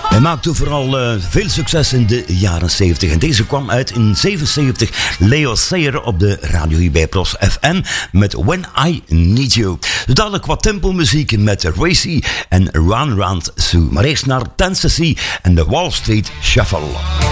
Hij maakte vooral veel succes in de jaren 70. En deze kwam uit in 77. Leo Sayer op de radio hier bij Pros FM met When I Need You. Dus dadelijk wat tempo muziek met Racy en Run Round Sue. Maar eerst naar Tennessee en de Wall Street Shuffle.